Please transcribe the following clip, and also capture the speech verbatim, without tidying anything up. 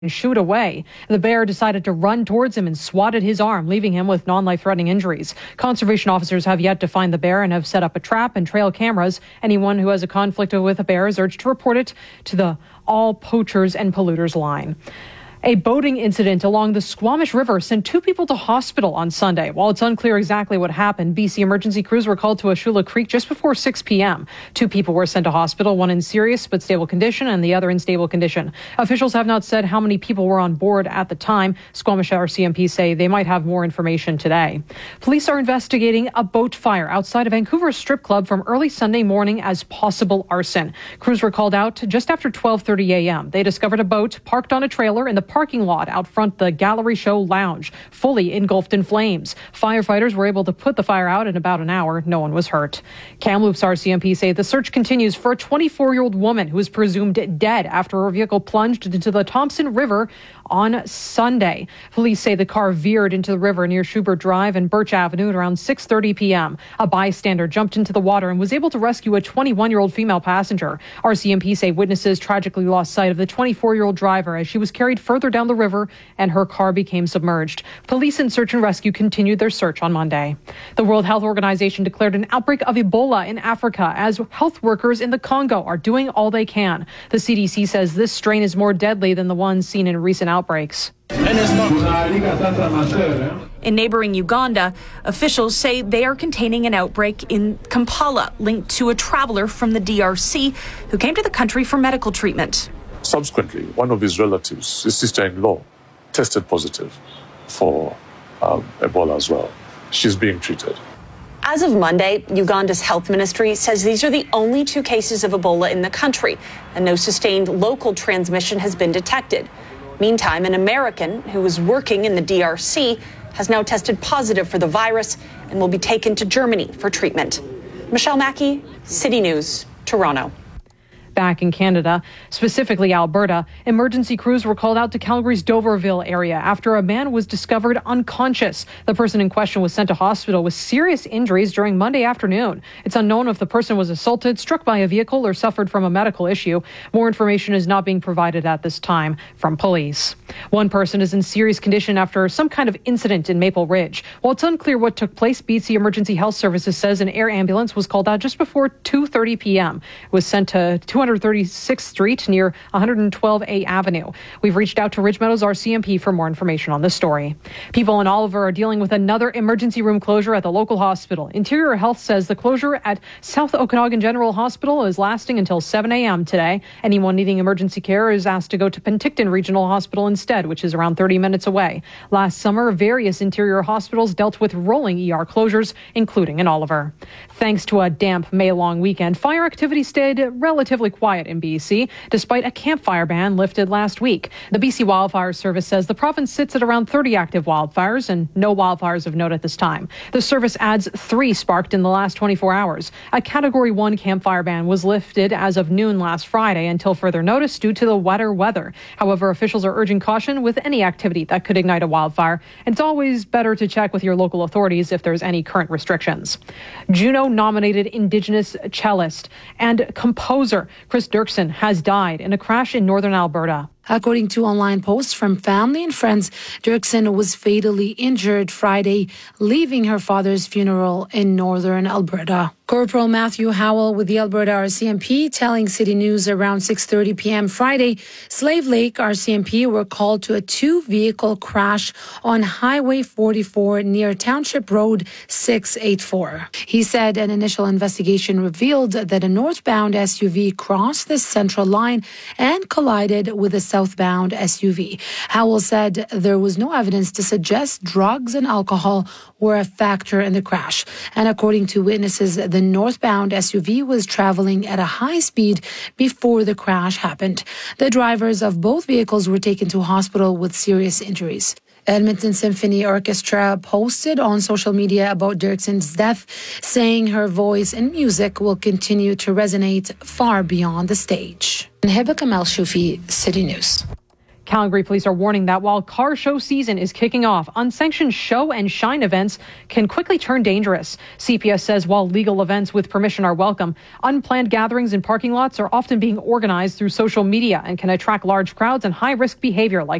and shooed away. The bear decided to run towards him and swatted his arm, leaving him with non-life-threatening injuries. Conservation officers have yet to find the bear and have set up a trap and trail cameras. Anyone who has a conflict with a bear is urged to report it to the All Poachers and Polluters line. A boating incident along the Squamish River sent two people to hospital on Sunday. While it's unclear exactly what happened, B C emergency crews were called to Ashula Creek just before six p.m. Two people were sent to hospital, one in serious but stable condition and the other in stable condition. Officials have not said how many people were on board at the time. Squamish R C M P say they might have more information today. Police are investigating a boat fire outside a Vancouver strip club from early Sunday morning as possible arson. Crews were called out just after twelve thirty a.m. They discovered a boat parked on a trailer in the parking lot out front the Gallery Show Lounge, fully engulfed in flames. Firefighters were able to put the fire out in about an hour. No one was hurt. Kamloops R C M P say the search continues for a twenty-four-year-old woman who is presumed dead after her vehicle plunged into the Thompson River on Sunday. Police say the car veered into the river near Schubert Drive and Birch Avenue at around six thirty p.m. A bystander jumped into the water and was able to rescue a twenty-one-year-old female passenger. R C M P say witnesses tragically lost sight of the twenty-four-year-old driver as she was carried further down the river and her car became submerged. Police and search and rescue continued their search on Monday. The World Health Organization declared an outbreak of Ebola in Africa as health workers in the Congo are doing all they can. The C D C says this strain is more deadly than the ones seen in recent outbreaks. In neighboring Uganda, officials say they are containing an outbreak in Kampala linked to a traveler from the D R C who came to the country for medical treatment. Subsequently, one of his relatives, his sister-in-law, tested positive for um, Ebola as well. She's being treated. As of Monday, Uganda's health ministry says these are the only two cases of Ebola in the country, and no sustained local transmission has been detected. Meantime, an American who was working in the D R C has now tested positive for the virus and will be taken to Germany for treatment. Michelle Mackey, City News, Toronto. Back in Canada, specifically Alberta, emergency crews were called out to Calgary's Doverville area after a man was discovered unconscious. The person in question was sent to hospital with serious injuries during Monday afternoon. It's unknown if the person was assaulted, struck by a vehicle, or suffered from a medical issue. More information is not being provided at this time from police. One person is in serious condition after some kind of incident in Maple Ridge. While it's unclear what took place, B C Emergency Health Services says an air ambulance was called out just before two thirty p.m. It was sent to two thirty-sixth Street near one twelve A Avenue. We've reached out to Ridge Meadows R C M P for more information on this story. People in Oliver are dealing with another emergency room closure at the local hospital. Interior Health says the closure at South Okanagan General Hospital is lasting until seven a.m. today. Anyone needing emergency care is asked to go to Penticton Regional Hospital instead, which is around thirty minutes away. Last summer, various interior hospitals dealt with rolling E R closures, including in Oliver. Thanks to a damp May-long weekend, fire activity stayed relatively quiet in B C, despite a campfire ban lifted last week. The B C Wildfire Service says the province sits at around thirty active wildfires and no wildfires of note at this time. The service adds three sparked in the last twenty-four hours. A Category one campfire ban was lifted as of noon last Friday until further notice due to the wetter weather. However, officials are urging caution with any activity that could ignite a wildfire. It's always better to check with your local authorities if there's any current restrictions. Juno-nominated Indigenous cellist and composer Chris Dirksen has died in a crash in northern Alberta. According to online posts from family and friends, Dirksen was fatally injured Friday, leaving her father's funeral in northern Alberta. Corporal Matthew Howell with the Alberta R C M P telling City News around six thirty p.m. Friday, Slave Lake R C M P were called to a two-vehicle crash on Highway forty-four near Township Road six eighty-four. He said an initial investigation revealed that a northbound S U V crossed the central line and collided with a southbound S U V. Howell said there was no evidence to suggest drugs and alcohol were a factor in the crash. And according to witnesses, the northbound S U V was traveling at a high speed before the crash happened. The drivers of both vehicles were taken to hospital with serious injuries. Edmonton Symphony Orchestra posted on social media about Dirksen's death, saying her voice and music will continue to resonate far beyond the stage. Hiba Kamal Shufi, City News. Calgary police are warning that while car show season is kicking off, unsanctioned show and shine events can quickly turn dangerous. C P S says while legal events with permission are welcome, unplanned gatherings in parking lots are often being organized through social media and can attract large crowds and high-risk behavior like